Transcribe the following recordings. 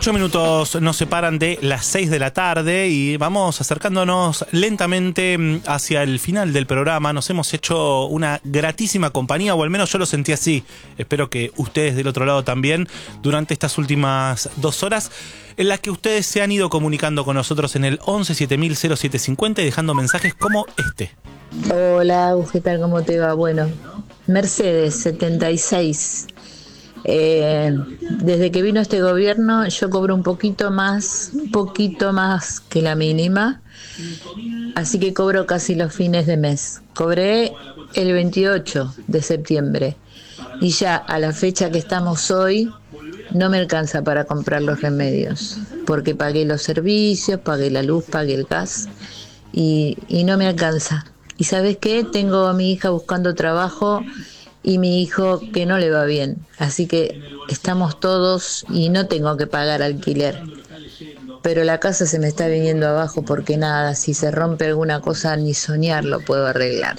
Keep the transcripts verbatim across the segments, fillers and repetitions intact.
Ocho minutos nos separan de las seis de la tarde y vamos acercándonos lentamente hacia el final del programa. Nos hemos hecho una gratísima compañía, o al menos yo lo sentí así. Espero que ustedes del otro lado también, durante estas últimas dos horas, en las que ustedes se han ido comunicando con nosotros en el once siete mil cero siete cincuenta y dejando mensajes como este. Hola, ¿qué tal? ¿Cómo te va? Bueno, Mercedes, setenta y seis. Eh, desde que vino este gobierno yo cobro un poquito más, un poquito más que la mínima, así que cobro casi los fines de mes. Cobré el veintiocho de septiembre y ya a la fecha que estamos hoy no me alcanza para comprar los remedios, porque pagué los servicios, pagué la luz, pagué el gas y, y no me alcanza. ¿Y sabes qué? Tengo a mi hija buscando trabajo y mi hijo que no le va bien, así que estamos todos y no tengo que pagar alquiler, pero la casa se me está viniendo abajo porque nada, si se rompe alguna cosa ni soñar lo puedo arreglar.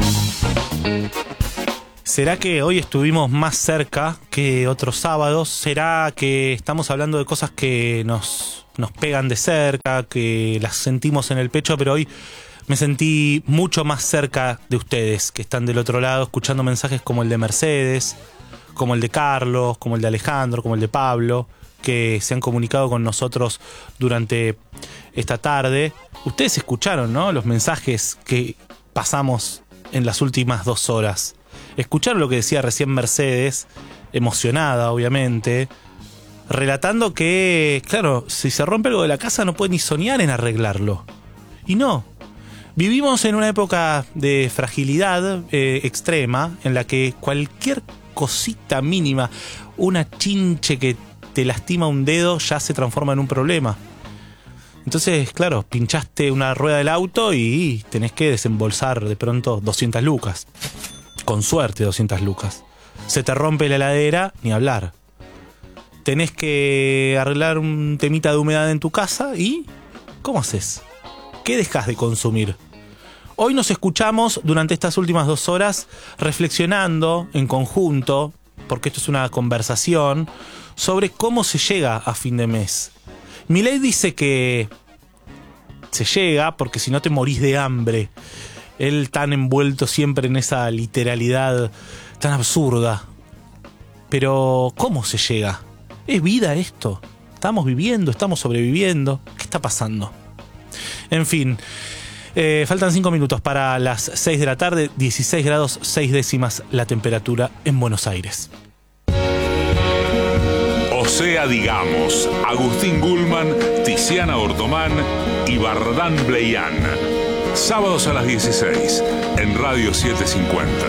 ¿Será que hoy estuvimos más cerca que otros sábados? ¿Será que estamos hablando de cosas que nos, nos pegan de cerca, que las sentimos en el pecho, pero hoy me sentí mucho más cerca de ustedes, que están del otro lado, escuchando mensajes como el de Mercedes, como el de Carlos, como el de Alejandro, como el de Pablo, que se han comunicado con nosotros durante esta tarde. Ustedes escucharon, ¿no?, los mensajes que pasamos en las últimas dos horas. Escucharon lo que decía recién Mercedes, emocionada, obviamente, relatando que, claro, si se rompe algo de la casa no puede ni soñar en arreglarlo. Y no. Vivimos en una época de fragilidad eh, extrema, en la que cualquier cosita mínima, una chinche que te lastima un dedo, ya se transforma en un problema. Entonces, claro, pinchaste una rueda del auto y tenés que desembolsar de pronto doscientas lucas. Con suerte doscientas lucas. Se te rompe la heladera, ni hablar. Tenés que arreglar un temita de humedad en tu casa y ¿cómo haces? ¿Qué dejás de consumir? Hoy nos escuchamos durante estas últimas dos horas reflexionando en conjunto, porque esto es una conversación, sobre cómo se llega a fin de mes. Milei dice que se llega porque si no te morís de hambre. Él tan envuelto siempre en esa literalidad tan absurda. Pero ¿cómo se llega? ¿Es vida esto? ¿Estamos viviendo? ¿Estamos sobreviviendo? ¿Qué está pasando? En fin, eh, faltan cinco minutos para las seis de la tarde, dieciséis grados seis décimas la temperatura en Buenos Aires. O sea, digamos, Agustín Gulman, Tiziana Ortomán y Bardán Bleian. Sábados a las dieciséis en Radio setecientos cincuenta.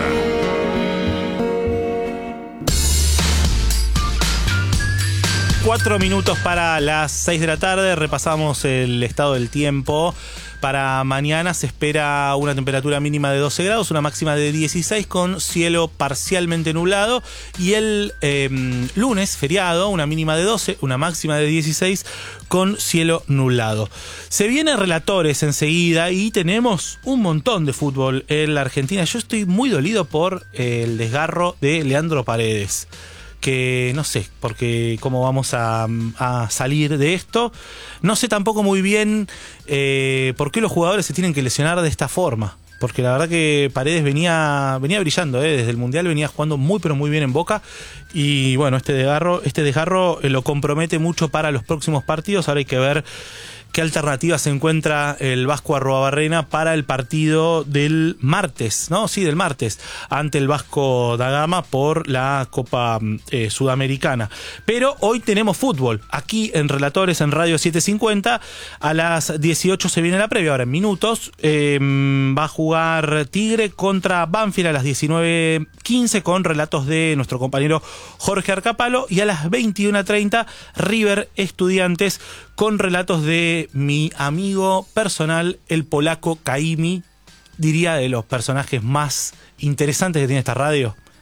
Cuatro minutos para las seis de la tarde, repasamos el estado del tiempo. Para mañana se espera una temperatura mínima de doce grados, una máxima de dieciséis con cielo parcialmente nublado. Y el eh, lunes, feriado, una mínima de doce, una máxima de dieciséis con cielo nublado. Se vienen relatores enseguida y tenemos un montón de fútbol en la Argentina. Yo estoy muy dolido por el desgarro de Leandro Paredes. Que no sé, porque cómo vamos a, a salir de esto. No sé tampoco muy bien eh, por qué los jugadores se tienen que lesionar de esta forma. Porque la verdad que Paredes venía venía brillando, eh, desde el Mundial venía jugando muy pero muy bien en Boca. Y bueno, este desgarro, este desgarro lo compromete mucho para los próximos partidos. Ahora hay que ver qué alternativa se encuentra el Vasco Arruabarrena para el partido del martes, ¿no? Sí, del martes, ante el Vasco da Gama por la Copa eh, Sudamericana. Pero hoy tenemos fútbol, aquí en Relatores, en Radio setecientos cincuenta, a las dieciocho se viene la previa, ahora en minutos, eh, va a jugar Tigre contra Banfield a las diecinueve quince con relatos de nuestro compañero Jorge Arcapalo, y a las veintiuna treinta River Estudiantes con relatos de mi amigo personal, el polaco Caimi, diría de los personajes más interesantes que tiene esta radio,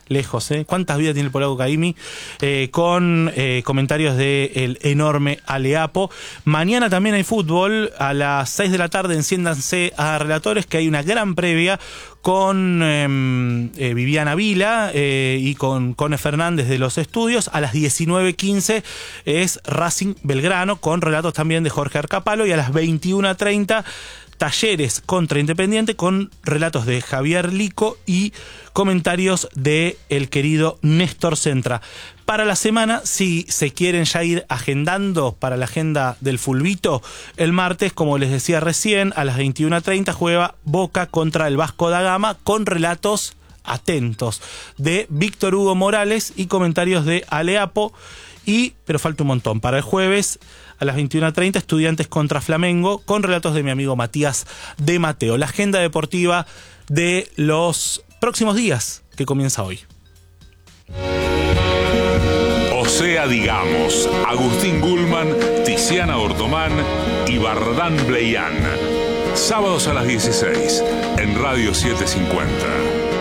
lejos, ¿eh? ¿Cuántas vidas tiene el polaco Caimi? Eh, con eh, comentarios del enorme Aleapo. Mañana también hay fútbol. A las seis de la tarde enciéndanse a Relatores, que hay una gran previa con eh, eh, Viviana Vila eh, y con Cone Fernández de los estudios. A las diecinueve quince es Racing Belgrano, con relatos también de Jorge Arcapalo. Y a las veintiuna treinta Talleres contra Independiente, con relatos de Javier Lico y comentarios de el querido Néstor Centra. Para la semana, si se quieren ya ir agendando para la agenda del fulbito, el martes, como les decía recién, a las veintiuna treinta juega Boca contra el Vasco da Gama, con relatos atentos de Víctor Hugo Morales y comentarios de Aleapo. Y, pero falta un montón, para el jueves a las veintiuna treinta, Estudiantes contra Flamengo, con relatos de mi amigo Matías de Mateo. La agenda deportiva de los próximos días, que comienza hoy. O sea, digamos, Agustín Gulman, Tiziana Ordomán y Bardán Bleián. Sábados a las dieciséis, en Radio setecientos cincuenta.